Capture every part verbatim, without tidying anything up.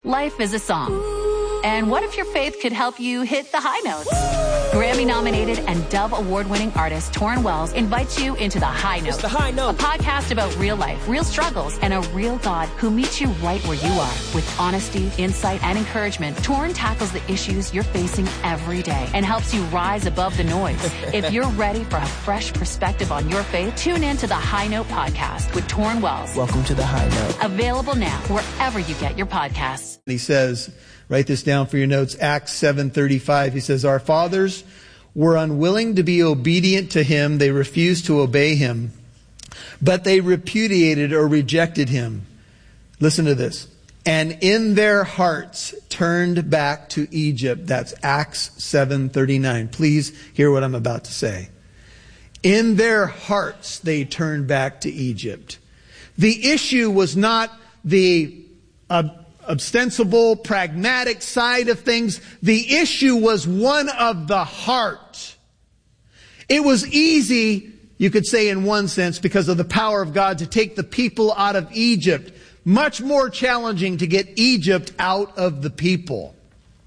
Life is a song. And what if your faith could help you hit the high notes? Grammy-nominated and Dove Award-winning artist Torrin Wells invites you into The High Note. It's The High Note. A podcast about real life, real struggles, and a real God who meets you right where you are. With honesty, insight, and encouragement, Torrin tackles the issues you're facing every day and helps you rise above the noise. If you're ready for a fresh perspective on your faith, tune in to The High Note podcast with Torrin Wells. Welcome to The High Note. Available now wherever you get your podcasts. He says, write this down for your notes, Acts seven thirty-five. He says, our fathers were unwilling to be obedient to him. They refused to obey him, but they repudiated or rejected him. Listen to this. And in their hearts turned back to Egypt. That's Acts seven thirty-nine. Please hear what I'm about to say. In their hearts they turned back to Egypt. The issue was not the uh, ostensible, pragmatic side of things. The issue was one of the heart. It was easy, you could say in one sense, because of the power of God to take the people out of Egypt. Much more challenging to get Egypt out of the people.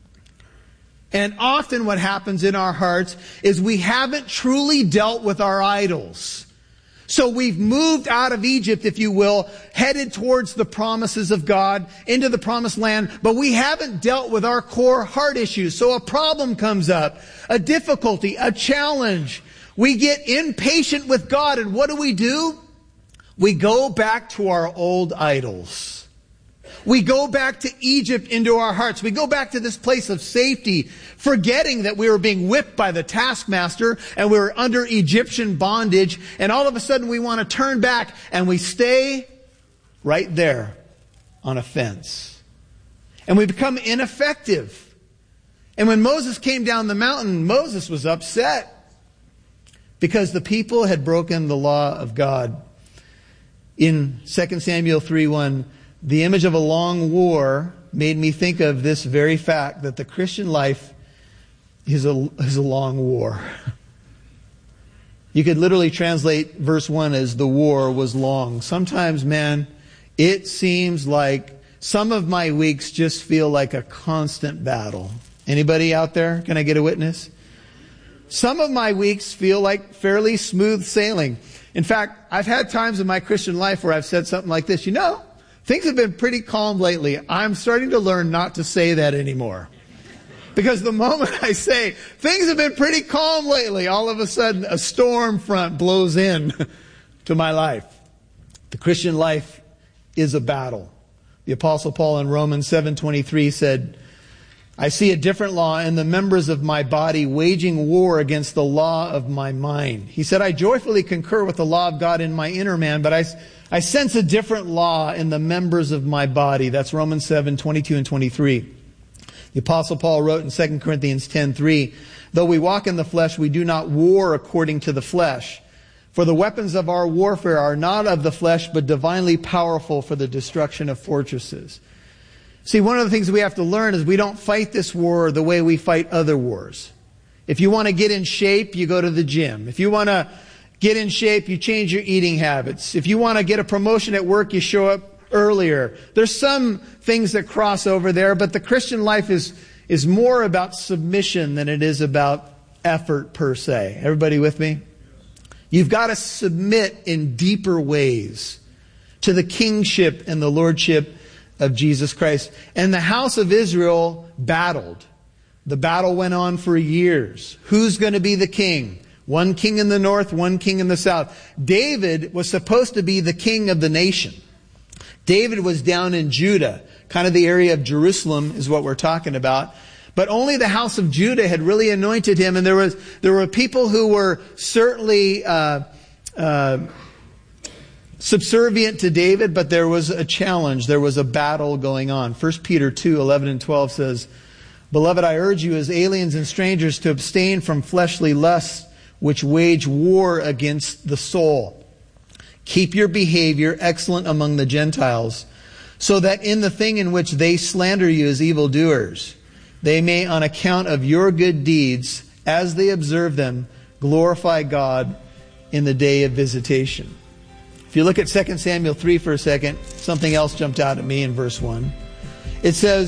And often what happens in our hearts is we haven't truly dealt with our idols. So we've moved out of Egypt, if you will, headed towards the promises of God, into the promised land, but we haven't dealt with our core heart issues. So a problem comes up, a difficulty, a challenge. We get impatient with God, and what do we do? We go back to our old idols. We go back to Egypt into our hearts. We go back to this place of safety, forgetting that we were being whipped by the taskmaster and we were under Egyptian bondage. And all of a sudden we want to turn back and we stay right there on a fence. And we become ineffective. And when Moses came down the mountain, Moses was upset because the people had broken the law of God. In Second Samuel three one, the image of a long war made me think of this very fact, that the Christian life is a, is a long war. You could literally translate verse one as the war was long. Sometimes, man, it seems like some of my weeks just feel like a constant battle. Anybody out there? Can I get a witness? Some of my weeks feel like fairly smooth sailing. In fact, I've had times in my Christian life where I've said something like this, you know, things have been pretty calm lately. I'm starting to learn not to say that anymore. Because the moment I say, things have been pretty calm lately, all of a sudden a storm front blows in to my life. The Christian life is a battle. The Apostle Paul in Romans seven twenty-three said, I see a different law in the members of my body waging war against the law of my mind. He said, I joyfully concur with the law of God in my inner man, but I, I sense a different law in the members of my body. That's Romans seven twenty-two and twenty-three. The Apostle Paul wrote in Second Corinthians ten three, though we walk in the flesh, we do not war according to the flesh. For the weapons of our warfare are not of the flesh, but divinely powerful for the destruction of fortresses. See, one of the things we have to learn is we don't fight this war the way we fight other wars. If you want to get in shape, you go to the gym. If you want to get in shape, you change your eating habits. If you want to get a promotion at work, you show up earlier. There's some things that cross over there, but the Christian life is, is more about submission than it is about effort per se. Everybody with me? You've got to submit in deeper ways to the kingship and the lordship of Jesus Christ. And the house of Israel battled. The battle went on for years. Who's going to be the king? One king in the north, one king in the south. David was supposed to be the king of the nation. David was down in Judah, kind of the area of Jerusalem is what we're talking about. But only the house of Judah had really anointed him. And there was there were people who were certainly uh, uh, subservient to David, but there was a challenge. There was a battle going on. First Peter two eleven and twelve says, Beloved, I urge you as aliens and strangers to abstain from fleshly lusts which wage war against the soul. Keep your behavior excellent among the Gentiles, so that in the thing in which they slander you as evildoers, they may, on account of your good deeds, as they observe them, glorify God in the day of visitation. If you look at Second Samuel three for a second, something else jumped out at me in verse one. It says,